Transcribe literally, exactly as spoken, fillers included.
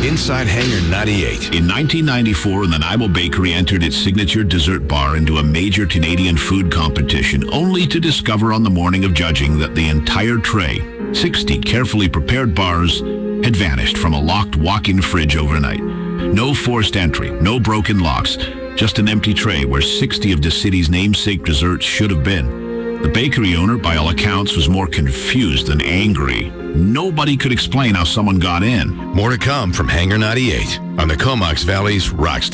inside Hangar ninety-eight. In nineteen ninety-four, the Nanaimo Bakery entered its signature dessert bar into a major Canadian food competition, only to discover on the morning of judging that the entire tray, sixty carefully prepared bars, had vanished from a locked walk-in fridge overnight. No forced entry, no broken locks, just an empty tray where sixty of the city's namesake desserts should have been. The bakery owner, by all accounts, was more confused than angry. Nobody could explain how someone got in. More to come from Hangar ninety-eight on the Comox Valley's Rock Station.